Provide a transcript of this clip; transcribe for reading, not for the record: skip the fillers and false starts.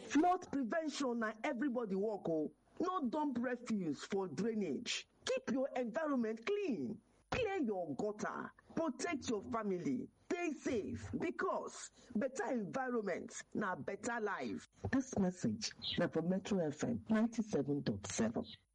Flood prevention na everybody work. No dump refuse for drainage. Keep your environment clean. Clear your gutter. Protect your family. Stay safe, because better environment na better life. This message na from Metro FM 97.7.